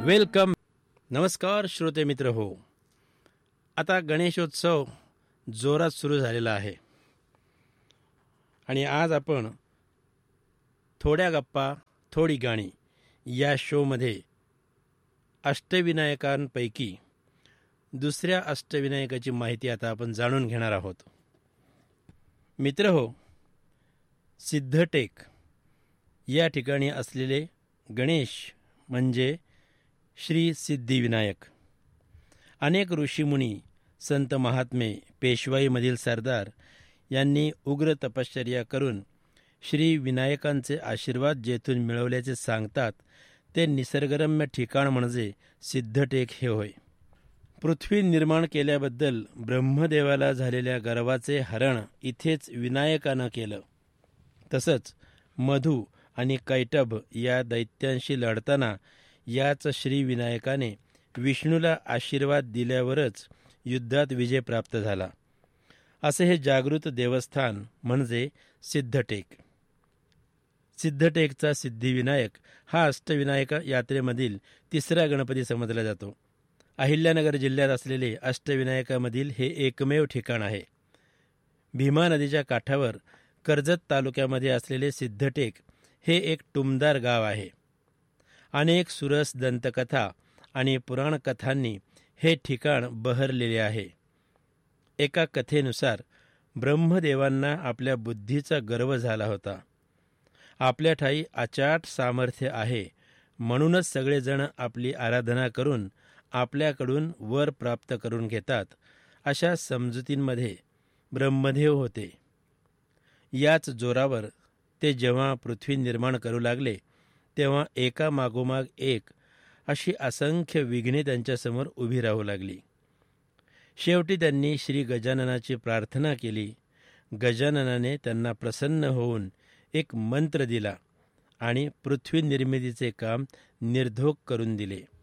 Welcome. नमस्कार श्रोते मित्र हो. आता गणेशोत्सव जोरात सुरू झालेला आहे आणि आज आपण थोड्या गप्पा थोडी गाणी या शोमध्ये अष्टविनायकांपैकी दुसऱ्या अष्टविनायकाची माहिती आता आपण जाणून घेणार आहोत. मित्र हो, सिद्धटेक या ठिकाणी असलेले गणेश म्हणजे श्री सिद्धिविनायक. अनेक ऋषीमुनी, संत महात्मे, पेशवाईमधील सरदार यांनी उग्र तपश्चर्या करून श्री विनायकांचे आशीर्वाद जेथून मिळवल्याचे सांगतात ते निसर्गरम्य ठिकाण म्हणजे सिद्धटेक हे होय. पृथ्वी निर्माण केल्याबद्दल ब्रह्मदेवाला झालेल्या गर्वाचे हरण इथेच विनायकानं केलं. तसंच मधु आणि कैटभ या दैत्यांशी लढताना याच श्री विनायकाने विष्णूला आशीर्वाद दिल्यावरच युद्धात विजय प्राप्त झाला. असे हे जागृत देवस्थान म्हणजे सिद्धटेक. सिद्धटेकचा सिद्धिविनायक हा अष्टविनायक यात्रेमधील तिसरा गणपती समजला जातो. अहिल्यानगर जिल्ह्यात असलेले अष्टविनायकामधील हे एकमेव ठिकाण आहे. भीमा नदीच्या काठावर कर्जत तालुक्यामध्ये असलेले सिद्धटेक हे एक टुमदार गाव आहे. अनेक सुरस दंतकथा आणि पुराणकथांनी हे ठिकाण बहरलेले आहे. एका कथेनुसार ब्रह्मदेवांना आपल्या बुद्धीचा गर्व झाला होता. आपल्या ठाई अचाट सामर्थ्य आहे म्हणूनच सगळेजण आपली आराधना करून आपल्याकडून वर प्राप्त करून घेतात अशा समजुतींमध्ये ब्रह्मदेव होते. याच जोरावर ते जेव्हा पृथ्वी निर्माण करू लागले तेव्हा एका मागोमाग एक अशी असंख्य विघ्ने त्यांच्यासमोर उभी राहू लागली. शेवटी त्यांनी श्री गजाननाची प्रार्थना केली. गजाननाने त्यांना प्रसन्न होऊन एक मंत्र दिला आणि पृथ्वी निर्मितीचे काम निर्धोक करून दिले.